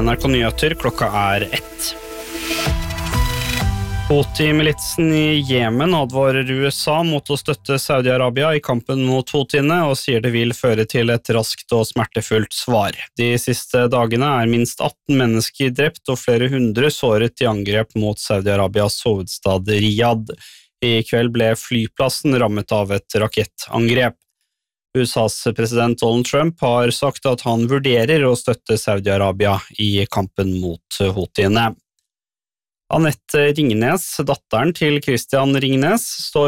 NRK Nyheter, klokka 1. Houthi-militsen i Jemen advarer USA mot å støtte Saudi-Arabia i kampen mot Houthiene og sier det vil føre til et raskt og smertefullt svar. De siste dagene minst 18 mennesker drept og flere hundre såret i angrep mot Saudi-Arabias hovedstad Riyadh. I kveld ble flyplassen rammet av et rakettangrep. USAs president Donald Trump har sagt at han vurderer å støtte Saudi-Arabia i kampen mot Houthiene. Anette Ringnes, datteren til Christian Ringnes, står